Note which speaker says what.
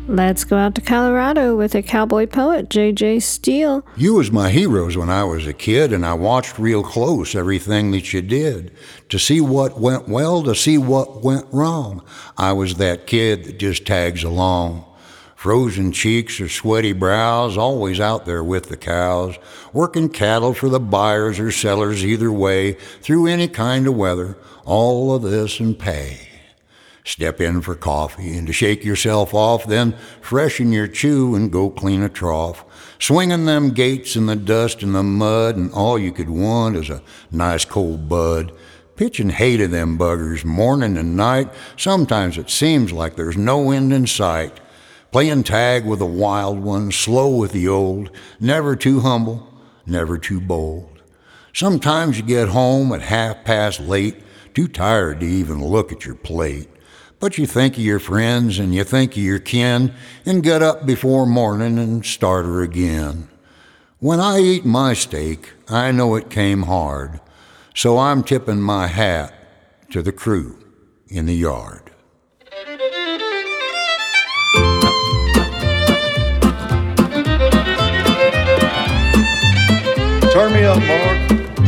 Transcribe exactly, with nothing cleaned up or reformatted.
Speaker 1: Let's go out to Colorado with a cowboy poet, J J. Steele.
Speaker 2: You was my heroes when I was a kid, and I watched real close everything that you did. To see what went well, to see what went wrong. I was that kid that just tags along. Frozen cheeks or sweaty brows, always out there with the cows, working cattle for the buyers or sellers either way, through any kind of weather, all of this and pay. Step in for coffee and to shake yourself off, then freshen your chew and go clean a trough. Swinging them gates in the dust and the mud, and all you could want is a nice cold bud. Pitching hay to them buggers morning and night, sometimes it seems like there's no end in sight. Playing tag with the wild one, slow with the old, never too humble, never too bold. Sometimes you get home at half past late, too tired to even look at your plate. But you think of your friends and you think of your kin, and get up before morning and start her again. When I eat my steak, I know it came hard, so I'm tipping my hat to the crew in the yard.
Speaker 3: Turn me up, Mark.